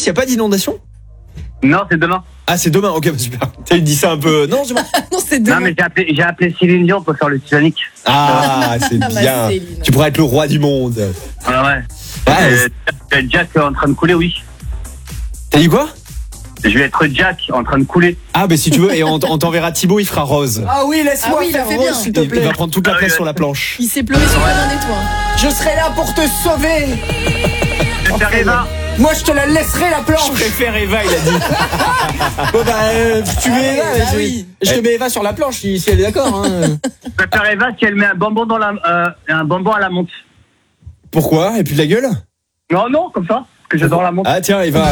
il n'y a pas d'inondation? Non, c'est demain. Ah, c'est demain, ok, super. Tu dis ça un peu. Non, c'est bon. Non, c'est demain. Non, mais j'ai appelé Céline Dion pour faire le Titanic. Ah, c'est Ah, bah, bien. Céline. Tu pourrais être le roi du monde. Ah ouais. Jack est en train de couler, oui. T'as dit quoi? Je vais être Jack en train de couler. Ah, bah si tu veux, et on t'enverra Thibaut, il fera rose. Ah oui, laisse-moi Ah oui, il faire le fait bien. rose, s'il te Il plaît. va prendre toute la place sur la planche. Il s'est pleuré sur la main des toits. Je serai là pour te sauver. Je vais faire Eva. Moi, je te la laisserai la Je planche. préfère Eva, il a dit. Bon bah, tu mets Eva. bah je, oui. je te mets Eva sur la planche si elle est d'accord. Hein. Je vais faire Eva si elle met un bonbon un bonbon à la menthe. Pourquoi? Et puis de la gueule? Non, non, comme ça. Que j'adore la menthe. Ah, tiens, Eva.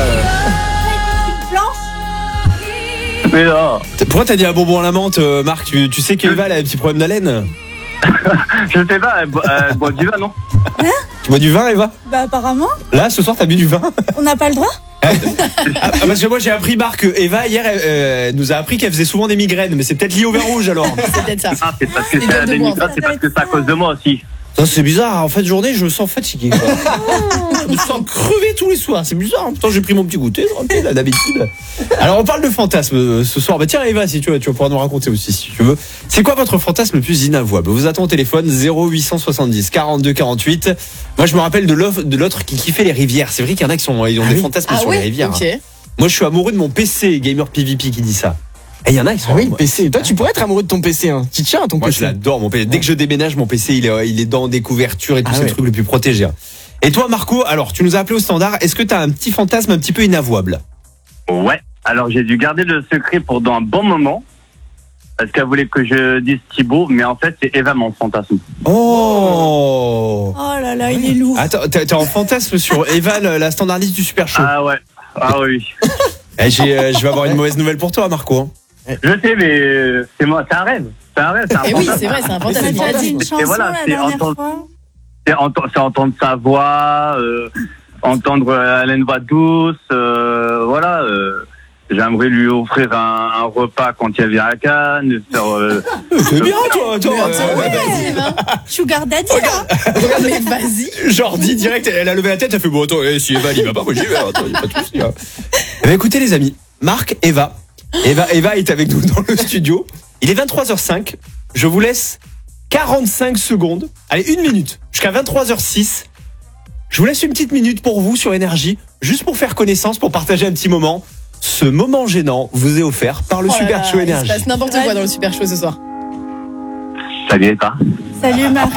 Mais là, Pourquoi t'as dit un bonbon à la menthe, Marc? Tu sais qu'Eva, elle a un petit problème d'haleine? je sais pas, elle boit du vin, non? Tu bois du vin, Eva? Bah apparemment, Là, ce soir, t'as bu du vin? on n'a pas le droit. Parce que moi, j'ai appris, Marc, Eva, hier, elle nous a appris qu'elle faisait souvent des migraines, mais c'est peut-être lié au vin rouge, alors. C'est peut-être ça. Ah, c'est parce que C'est c'est de des moi, migraines, en c'est fait. parce que c'est à cause de moi aussi. Ça, c'est bizarre, en fin de journée, je me sens fatigué. Quoi. Je me sens crevé tous les soirs, c'est bizarre. Pourtant, j'ai pris mon petit goûter, tranquille, là, d'habitude. Alors, on parle de fantasme ce soir. Bah, tiens, Eva, si tu veux, tu vas pouvoir nous raconter aussi, si tu veux. C'est quoi votre fantasme le plus inavouable? Vous attendez au téléphone 0870 42 48. Moi, je me rappelle de l'autre qui kiffait les rivières. C'est vrai qu'il y en a qui ont des fantasmes Ah sur les ouais, rivières. ok. Moi, je suis amoureux de mon PC, Gamer PvP, qui dit ça. Et il y en a, ils sont. Ah oui, le PC. Toi, tu pourrais être amoureux de ton PC. Hein. Tu tiens à ton Moi, PC. je l'adore, mon PC. Dès que je déménage, mon PC, il est dans des couvertures et tous Ah ces ouais. trucs les plus protégés. Et toi, Marco, alors, tu nous as appelé au standard. Est-ce que tu as un petit fantasme un petit peu inavouable? Ouais. Alors, j'ai dû garder le secret pendant un bon moment. Parce qu'elle voulait que je dise Thibaut, mais en fait, c'est Eva mon fantasme. Oh! Oh là là, il est lourd. Attends, t'es en fantasme sur Eva, la standardiste du Super Show. Ah ouais. Ah oui. Eh, je vais avoir une mauvaise nouvelle pour toi, Marco. Hein. Je sais, mais c'est moi, c'est un rêve. C'est un rêve, c'est un Et oui, fantasme. c'est vrai, c'est un On a fantasme. déjà dit une Et chanson voilà, la c'est dernière entendre- fois. C'est entendre sa voix, entendre haleine voix douce, voilà. J'aimerais lui offrir un repas quand il vient à Cannes, faire, C'est bien, toi, attends. Vas-y, Eva. Sugar Daddy, là. Mais vas-y. Jordi, direct, elle a levé la tête, elle fait bon, attends, si Eva, il va pas, moi j'y vais, attends, y a pas de souci. Hein. Eh ben, écoutez, les amis, Marc, Eva est avec nous dans le studio. Il est 23h05. Je vous laisse 45 secondes. Allez, une minute. Jusqu'à 23h06. Je vous laisse une petite minute pour vous sur Énergie, juste pour faire connaissance, pour partager un petit moment. Ce moment gênant vous est offert par le Oh là Super là, Show il se Énergie. passe n'importe quoi dans le Super Show ce soir. salut Eva. Salut Marc.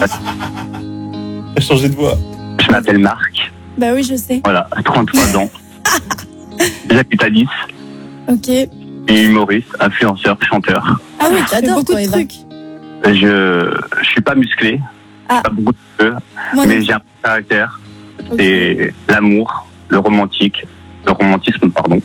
A changé de voix. Je m'appelle Marc, Bah oui, je sais. voilà, 33 ans. J'habite à Nice, Ok. et humoriste, influenceur, chanteur. Ah oui, tu fais J'adore, beaucoup toi, de Eva. trucs. Je suis pas musclé, Ah. pas beaucoup de cheveux, Moi, mais j'ai un caractère. C'est l'amour, le romantisme, pardon.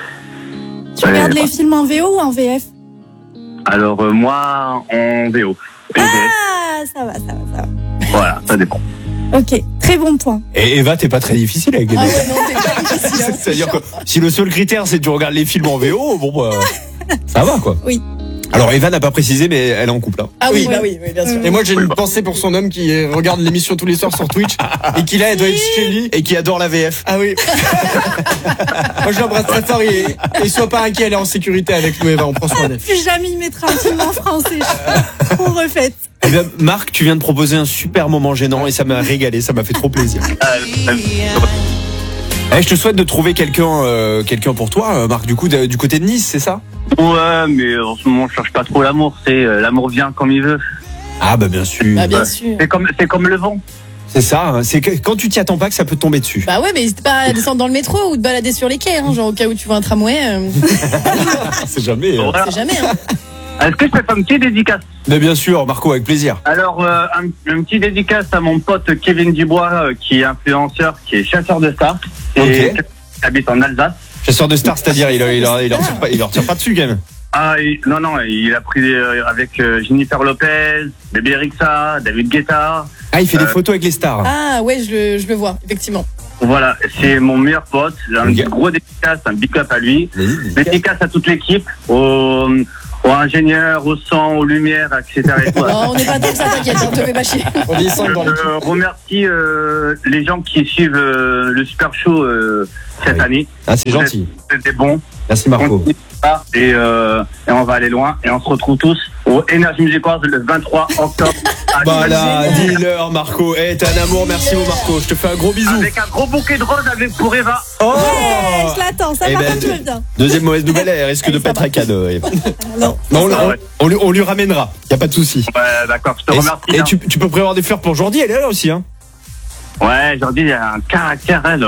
tu regardes les films en VO ou en VF? Alors moi, en VO. Et Ah, ça va, ça va, ça va. voilà, ça dépend. Ok, très bon point. Et Eva, t'es pas très difficile avec les Ah mecs. ouais, non, c'est pas difficile. hein. C'est-à-dire que si le seul critère c'est que tu regardes les films en VO, bon bah, ça va quoi. Oui. Alors Eva n'a pas précisé, mais elle est en couple. Hein. Ah oui, Oui. bah oui, bien sûr. Et moi, j'ai une pensée pour son homme qui regarde l'émission tous les soirs sur Twitch et qui là, elle doit être chez lui. Et qui adore la VF. Ah oui. Moi, je l'embrasse très fort et sois pas inquiet, elle est en sécurité avec nous, Eva. On prend soin d'elle. Plus jamais il mettra un film en français. Je suis trop refaite. Eh bien, Marc, tu viens de proposer un super moment gênant et ça m'a régalé, ça m'a fait trop plaisir. Eh, je te souhaite de trouver quelqu'un pour toi, Marc, du coup, du côté de Nice, c'est ça? Ouais, mais en ce moment, je cherche pas trop l'amour. C'est l'amour vient comme il veut. Ah bah bien sûr. Bah bien sûr. C'est comme le vent. C'est ça, hein. C'est que quand tu t'y attends pas que ça peut te tomber dessus. Bah ouais, mais n'hésite pas à descendre dans le métro ou te balader sur les quais, hein, genre au cas où tu vois un tramway. C'est jamais. Voilà. C'est jamais, hein. Est-ce que je peux faire une petite dédicace? Mais bien sûr, Marco, avec plaisir. Alors, un petit dédicace à mon pote Kevin Dubois, qui est influenceur, qui est chasseur de stars, et Ok. qui habite en Alsace. Chasseur de stars, c'est-à-dire, il leur tire pas dessus, quand même. Ah, non, il a pris avec Jennifer Lopez, Bébé Rexha, David Guetta. Ah, il fait des photos avec les stars. Ah ouais, je le vois, effectivement. Voilà, c'est mon meilleur pote. Un Ok. gros dédicace, un big up à lui. Vas-y, Dédicace à toute l'équipe, Aux ingénieurs, au son, aux lumières, etc. Et tout. Non, on n'est pas tant ça, t'inquiète, on te fait pas chier. On dit 5 dans l'équipe. Je remercie les gens qui suivent le Super Show cette année. Ah, c'est gentil. C'était bon. Merci Marco. Continuez ça, et on va aller loin. Et on se retrouve tous au Energy Music Awards le 23 octobre. Voilà, dis-leur Marco. Eh, t'es un amour, merci mon Marco. Je te fais un gros bisou. Avec un gros bouquet de roses pour Eva. Oh Ouais, je l'attends, ça Eh va ben, comme je viens. Deuxième mauvaise nouvelle, elle risque de pas être un cadeau. Eva. Non. Non, Ouais. on lui ramènera. Y a pas de souci. Ouais, d'accord, je te remercie. Et hein. tu peux prévoir des fleurs pour Jordi, elle est là aussi, hein. Ouais, Jordi, il a un caractère, elle.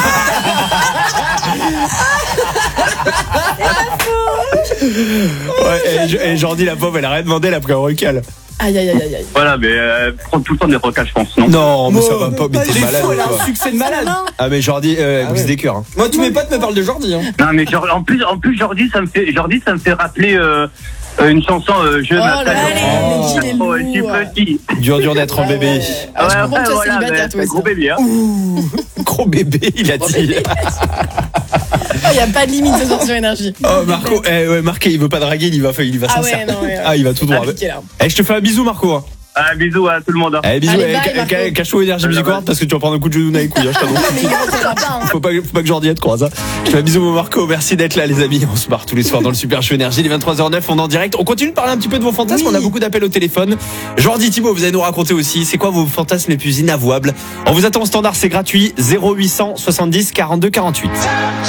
Ouais, et Jordi, la pauvre, elle a rien demandé, elle a pris un recal. Aïe, aïe, aïe, aïe, aïe. Voilà, mais prendre tout le temps des recals, je pense, non? Non, mais ça va pas, mais t'es Les malade. fous, elle a toi. un succès de malade. Non. Ah, mais Jordi, elle brise ouais. des cœurs. Hein. Moi, tous mes potes me parlent de Jordi. Hein. Non, mais en plus, Jordi, ça me fait rappeler une chanson, Je Oh là m'appelle. là, mais qu'il est Oh, je suis lourd. petit. Dur d'être un bébé. Ah, je comprends que tu sois célibataire, toi mais aussi. gros bébé, hein. Gros bébé, il a dit. Il n'y a pas de limite ce soir sur énergie. Oh, Marco, ouais, Marco, il veut pas draguer, il va Ah sincère. ouais, non, ouais. Ah, il va tout droit. Appliqué, là. Eh, je te fais un bisou, Marco. Hein. Bisous à tout le monde. Hein. Allez, bisous. Allez, bye, Eh, Marco. cache-toi Énergie Music Award parce que tu vas prendre un coup de genou dans les couilles, hein, je t'annonce. Mais il rentrera pas, hein. Faut pas que Jordi te croise. Hein. Je fais un bisou, mon Marco. Merci d'être là, les amis. On se barre tous les soirs dans le Super Show Énergie. Il est 23h09, on est en direct. On continue de parler un petit peu de vos fantasmes. Oui. On a beaucoup d'appels au téléphone. Jordi, Thibaut, vous allez nous raconter aussi. C'est quoi vos fantasmes les plus inavouables? On vous attend au standard, c'est gratuit. 0800 70 42 48.